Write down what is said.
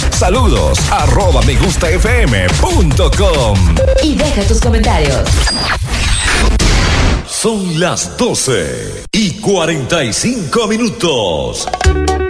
Saludos @megustafm.com. Y deja tus comentarios. Son las 12:45.